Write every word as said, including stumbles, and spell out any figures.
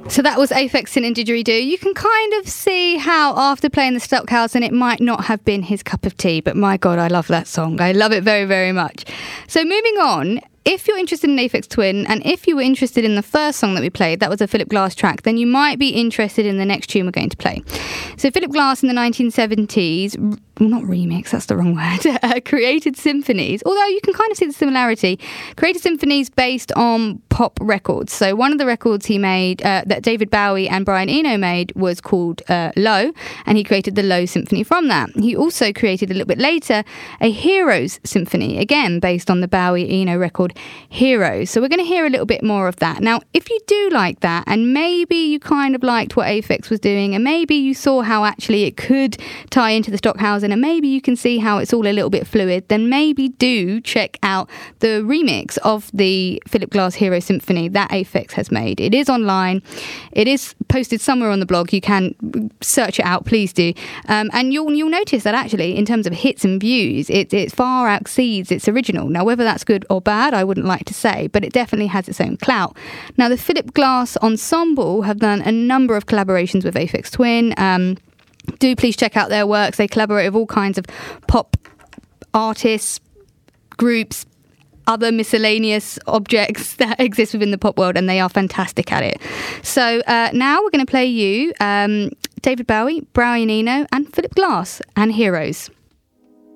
So that was Aphex Sin and Didgeridoo. You can kind of see how after playing the Stockhausen it might not have been his cup of tea, but my God, I love that song. I love it very, very much. So moving on, if you're interested in Aphex Twin, and if you were interested in the first song that we played, that was a Philip Glass track, then you might be interested in the next tune we're going to play. So Philip Glass in the nineteen seventies, well, not remix, that's the wrong word, uh, created symphonies, although you can kind of see the similarity, created symphonies based on pop records. So one of the records he made, uh, that David Bowie and Brian Eno made, was called uh, Low, and he created the Low Symphony from that. He also created a little bit later a Heroes Symphony, again based on the Bowie Eno record Heroes. So we're going to hear a little bit more of that. Now, if you do like that, and maybe you kind of liked what Aphex was doing, and maybe you saw how actually it could tie into the Stockhausen, and maybe you can see how it's all a little bit fluid, then maybe do check out the remix of the Philip Glass Hero Symphony that Aphex has made. It is online. It is posted somewhere on the blog. You can search it out, please do. Um, and you'll you'll notice that actually, in terms of hits and views, it, it far exceeds its original. Now, whether that's good or bad, I wouldn't like to say, but it definitely has its own clout. Now, the Philip Glass Ensemble have done a number of collaborations with Aphex Twin. Um, do please check out their works. They collaborate with all kinds of pop artists, groups, other miscellaneous objects that exist within the pop world, and they are fantastic at it. So uh, now we're going to play you um, David Bowie, Brian Eno, and Philip Glass and Heroes.